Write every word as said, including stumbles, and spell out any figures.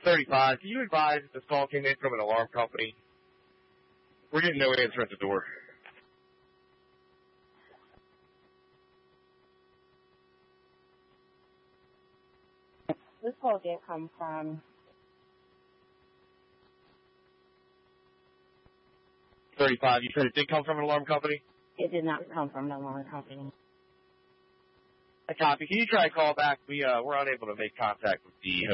thirty-five, can you advise if this call came in from an alarm company? We're getting no answer at the door. This call did come from... thirty-five, you said it did come from an alarm company? It did not come from an alarm company. A copy. Can you try to call back? We, uh, we're unable to make contact with the